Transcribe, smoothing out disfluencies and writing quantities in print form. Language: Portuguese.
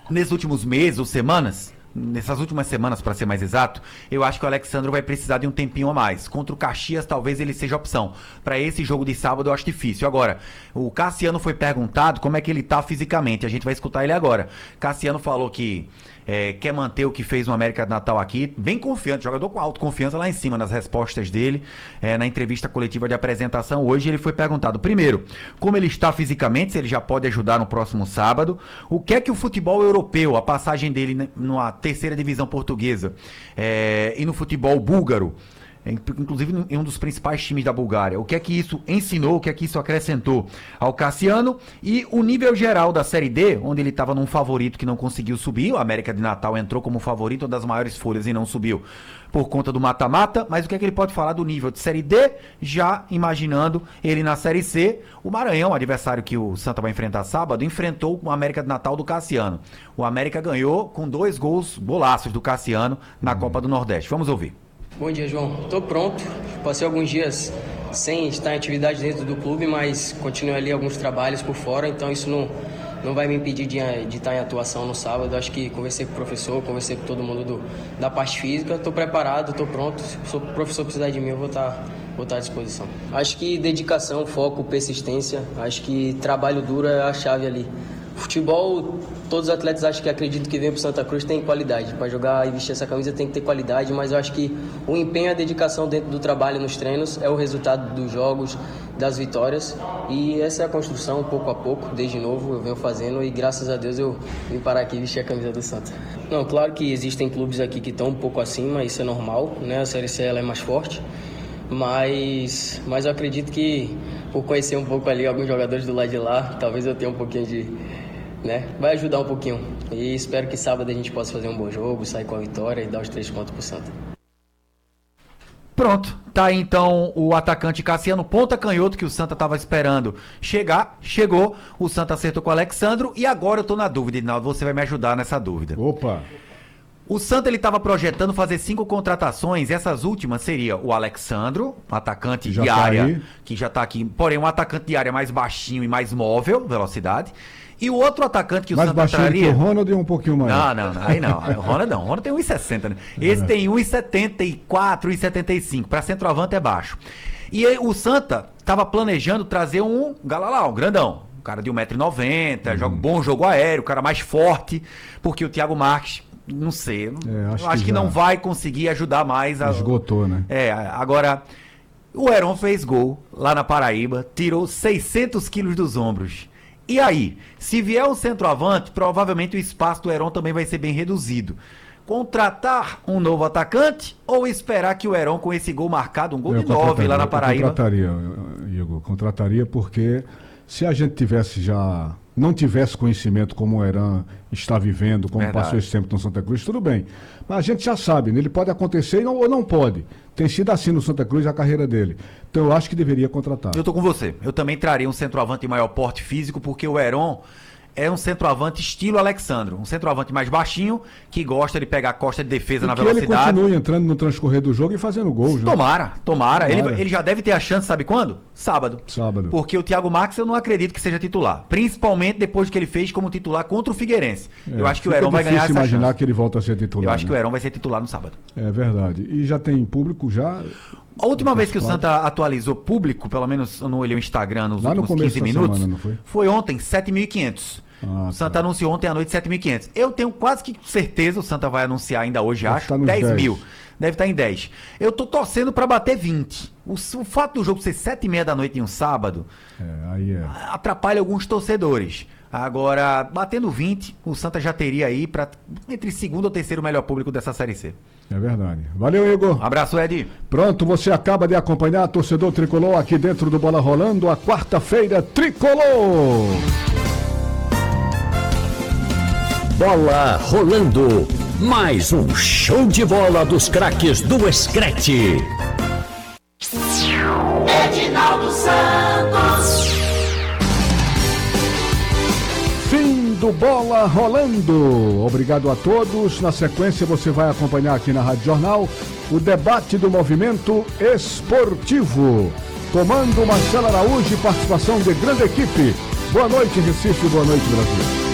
nesses últimos meses ou semanas, nessas últimas semanas, para ser mais exato, eu acho que o Alexandro vai precisar de um tempinho a mais. Contra o Caxias, talvez ele seja opção. Para esse jogo de sábado, eu acho difícil. Agora, o Cassiano foi perguntado como é que ele tá fisicamente. A gente vai escutar ele agora. Cassiano falou que quer manter o que fez no América de Natal aqui, bem confiante, jogador com autoconfiança lá em cima nas respostas dele, na entrevista coletiva de apresentação. Hoje ele foi perguntado, primeiro, como ele está fisicamente, se ele já pode ajudar no próximo sábado, o que é que o futebol europeu, a passagem dele numa terceira divisão portuguesa e no futebol búlgaro, inclusive em um dos principais times da Bulgária, o que é que isso ensinou, o que é que isso acrescentou ao Cassiano, e o nível geral da Série D, onde ele estava num favorito que não conseguiu subir. O América de Natal entrou como favorito, uma das maiores folhas, e não subiu por conta do mata-mata. Mas o que é que ele pode falar do nível de Série D, já imaginando ele na Série C? O Maranhão, adversário que o Santa vai enfrentar sábado, enfrentou o América de Natal do Cassiano. O América ganhou com 2 golaços do Cassiano na Copa do Nordeste. Vamos ouvir. Bom dia, João. Estou pronto. Passei alguns dias sem estar em atividade dentro do clube, mas continuo ali alguns trabalhos por fora, então isso não vai me impedir de estar em atuação no sábado. Acho que conversei com o professor, conversei com todo mundo da parte física. Estou preparado, estou pronto. Se o professor precisar de mim, eu vou estar à disposição. Acho que dedicação, foco, persistência, acho que trabalho duro é a chave ali. Futebol, todos os atletas acho que acreditam que vem para o Santa Cruz tem qualidade. Para jogar e vestir essa camisa tem que ter qualidade, mas eu acho que o empenho e a dedicação dentro do trabalho nos treinos é o resultado dos jogos, das vitórias. E essa é a construção, pouco a pouco, desde novo eu venho fazendo e graças a Deus eu vim parar aqui e vestir a camisa do Santa. Não, claro que existem clubes aqui que estão um pouco acima, isso é normal, né? A Série C ela é mais forte, mas eu acredito que por conhecer um pouco ali alguns jogadores do lado de lá, talvez eu tenha um pouquinho vai ajudar um pouquinho. E espero que sábado a gente possa fazer um bom jogo, sair com a vitória e dar os 3 pontos pro Santa. Pronto, tá aí então o atacante Cassiano, ponta canhoto que o Santa tava esperando chegou, o Santa acertou com o Alexandro e agora eu tô na dúvida, Edinaldo, você vai me ajudar nessa dúvida. Opa! O Santa ele estava projetando fazer 5 contratações, e essas últimas seria o Alexandro, atacante de área, que já tá aqui, porém um atacante de área mais baixinho e mais móvel, velocidade. E o outro atacante que o Santa traria... Mais baixinho que o Ronald e um pouquinho maior. Não, aí não. O Ronald tem 1,60, né? Esse tem 1,74, 1,75. Para centroavante é baixo. E aí, o Santa estava planejando trazer um Galalau, um grandão. Um cara de 1,90m, bom jogo aéreo, um cara mais forte, porque o Thiago Marques, não sei, acho que não vai conseguir ajudar mais. Esgotou, né? Agora... O Heron fez gol lá na Paraíba, tirou 600 quilos dos ombros. E aí, se vier um centroavante, provavelmente o espaço do Heron também vai ser bem reduzido. Contratar um novo atacante ou esperar que o Heron, com esse gol marcado, um gol de 9 lá na Paraíba... Contrataria, Igor, contrataria porque se a gente não tivesse conhecimento como o Heron está vivendo, como passou esse tempo no Santa Cruz, tudo bem. Mas a gente já sabe, né? Ele pode acontecer ou não pode. Tem sido assim no Santa Cruz a carreira dele. Então eu acho que deveria contratar. Eu tô com você. Eu também traria um centroavante de maior porte físico, porque o Heron é um centroavante estilo Alexandro. Um centroavante mais baixinho, que gosta de pegar a costa de defesa na velocidade. Que ele continue entrando no transcorrer do jogo e fazendo gols. Tomara. Ele já deve ter a chance, sabe quando? Sábado. Porque o Thiago Marques eu não acredito que seja titular. Principalmente depois que ele fez como titular contra o Figueirense. Eu acho que o Heron vai ganhar essa chance. Imaginar que ele volta a ser titular. Eu acho que o Heron vai ser titular no sábado. É verdade. E já tem público já... A última vez que o Santa atualizou público, pelo menos no Instagram, nos últimos 15 minutos, semana, foi ontem, 7.500. O Santa anunciou ontem à noite 7.500. Eu tenho quase que certeza, o Santa vai anunciar ainda hoje, acho, 10 mil. Deve estar em 10. Eu tô torcendo para bater 20. O fato do jogo ser 7h30 da noite em um sábado atrapalha alguns torcedores. Agora, batendo 20, o Santa já teria aí entre segundo ou terceiro melhor público dessa Série C. É verdade. Valeu, Igor. Abraço, Ed. Pronto, você acaba de acompanhar Torcedor Tricolor aqui dentro do Bola Rolando, a quarta-feira Tricolor. Bola Rolando. Mais um show de bola dos craques do Screte. Edinaldo Santos. Fim do Bola Rolando. Obrigado a todos. Na sequência você vai acompanhar aqui na Rádio Jornal o debate do movimento esportivo. Comando Marcelo Araújo e participação de grande equipe. Boa noite, Recife. Boa noite, Brasil.